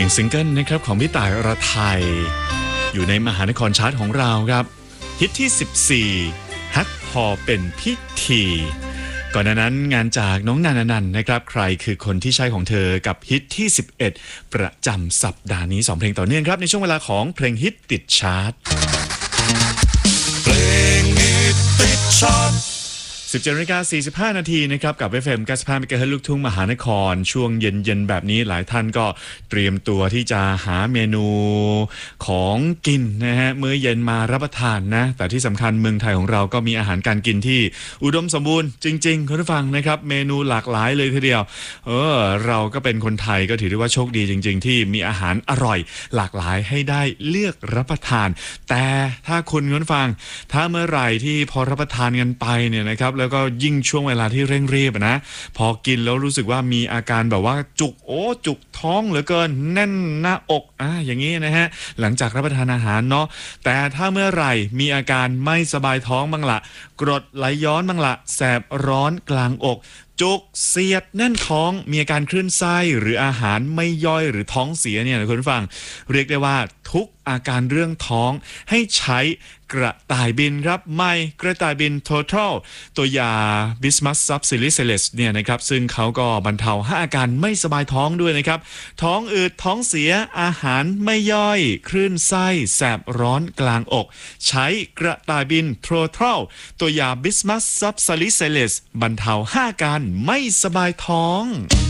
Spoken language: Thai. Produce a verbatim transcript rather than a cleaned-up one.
งซิงเกิลนะครับของพี่ต่ายอรไทยอยู่ในมหานครชาร์ตของเราครับฮิตที่สิบสี่ฮักพอเป็นพิธีก่อนหน้านั้นงานจากน้องนันนันนะครับใครคือคนที่ใช่ของเธอกับฮิตที่สิบเอ็ดประจำสัปดาห์นี้สองเพลงต่อเนื่องครับในช่วงเวลาของเพลงฮิตติดชาร์ตเพลงฮิตติดชาร์ตสิบเจ็ดนาฬิกาสี่สิบห้านาทีนะครับกับ เอฟ เอ็ม เก้าสิบห้า เมกะเฮิรตซ์ลูกทุ่งมหานครช่วงเย็นๆแบบนี้หลายท่านก็เตรียมตัวที่จะหาเมนูของกินนะฮะมื้อเย็นมารับประทานนะแต่ที่สำคัญเมืองไทยของเราก็มีอาหารการกินที่อุดมสมบูรณ์จริงๆคุณผู้ฟังนะครับเมนูหลากหลายเลยทีเดียวเออเราก็เป็นคนไทยก็ถือได้ว่าโชคดีจริงๆที่มีอาหารอร่อยหลากหลายให้ได้เลือกรับประทานแต่ถ้าคุณคุณผู้ฟังถ้าเมื่อไหร่ที่พอรับประทานกันไปเนี่ยนะครับแล้วก็ยิ่งช่วงเวลาที่เร่งรีบนะพอกินแล้วรู้สึกว่ามีอาการแบบว่าจุกโอ้จุกท้องเหลือเกินแน่นหน้าอกอ่ะอย่างนี้นะฮะหลังจากรับประทานอาหารเนาะแต่ถ้าเมื่อไหร่มีอาการไม่สบายท้องบ้างละกรดไหลย้อนบ้างละแสบร้อนกลางอกจุกเสียดแน่นท้องมีอาการคลื่นไส้หรืออาหารไม่ย่อยหรือท้องเสียเนี่ยนะคุณผู้ฟังเรียกได้ว่าทุกอาการเรื่องท้องให้ใช้กระต่ายบินครับไม่กระต่ายบิน Total ตัวยา Bismuth Subsiliceless เนี่ยนะครับซึ่งเขาก็บรรเทาห้าอาการไม่สบายท้องด้วยนะครับท้องอืดท้องเสียอาหารไม่ย่อยคลื่นไส้แสบร้อนกลางอกใช้กระต่ายบิน Total ตัวยา Bismuth Subsiliceless บรรเทาห้าอาการไม่สบายท้อง